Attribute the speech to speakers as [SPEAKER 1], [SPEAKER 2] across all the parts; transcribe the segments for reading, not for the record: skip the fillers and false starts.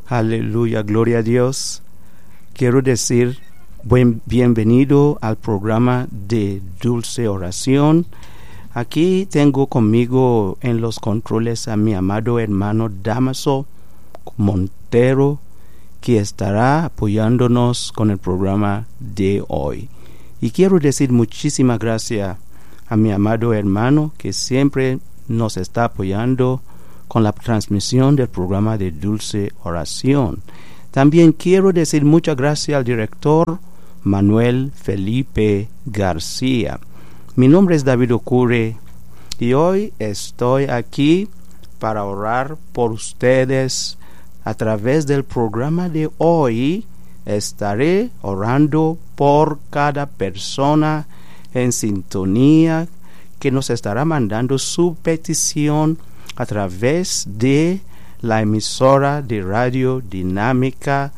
[SPEAKER 1] Aleluya, gloria a Dios. Quiero decir bienvenido al programa de Dulce Oración. Aquí tengo conmigo en los controles a mi amado hermano Damaso Montero, que estará apoyándonos con el programa de hoy. Y quiero decir muchísimas gracias a mi amado hermano que siempre nos está apoyando con la transmisión del programa de Dulce Oración. También quiero decir muchas gracias al director Manuel Felipe García. Mi nombre es David Ocurre y hoy estoy aquí para orar por ustedes. A través del programa de hoy estaré orando por cada persona en sintonía que nos estará mandando su petición a través de la emisora de Radio Dinámica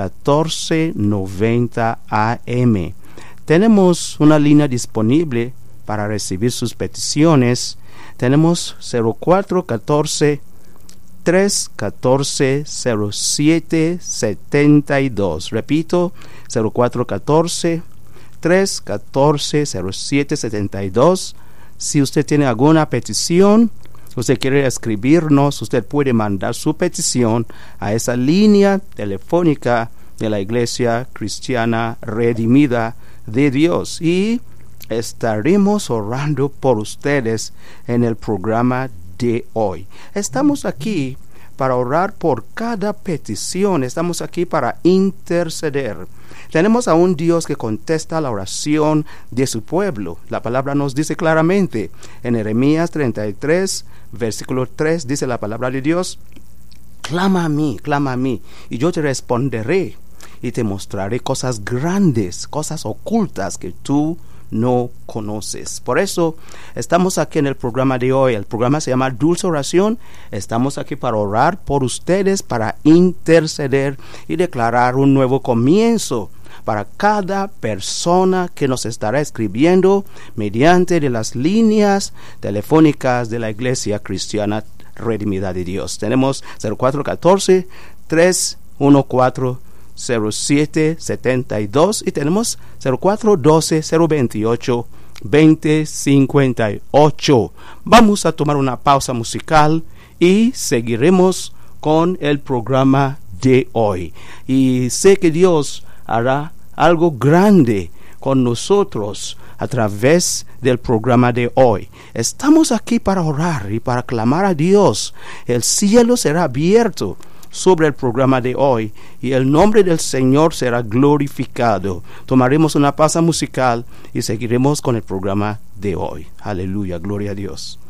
[SPEAKER 1] 1490 AM. Tenemos una línea disponible para recibir sus peticiones. Tenemos 0414-314-0772. Repito, 0414-314-0772. Si usted tiene alguna petición, usted quiere escribirnos, usted puede mandar su petición a esa línea telefónica de la Iglesia Cristiana Redimida de Dios y estaremos orando por ustedes en el programa de hoy. Estamos aquí para orar por cada petición, estamos aquí para interceder. Tenemos a un Dios que contesta la oración de su pueblo. La palabra nos dice claramente en Jeremías 33, versículo 3, dice la palabra de Dios: clama a mí, y yo te responderé y te mostraré cosas grandes, cosas ocultas que tú no conoces. Por eso estamos aquí en el programa de hoy. El programa se llama Dulce Oración. Estamos aquí para orar por ustedes, para interceder y declarar un nuevo comienzo para cada persona que nos estará escribiendo mediante de las líneas telefónicas de la Iglesia Cristiana Redimida de Dios. Tenemos 0414-314-0772 y tenemos 0412-028-2058. Vamos a tomar una pausa musical y seguiremos con el programa de hoy. Y sé que Dios hará algo grande con nosotros a través del programa de hoy. Estamos aquí para orar y para clamar a Dios. El cielo será abierto sobre el programa de hoy y el nombre del Señor será glorificado. Tomaremos una pausa musical y seguiremos con el programa de hoy. Aleluya, gloria a Dios.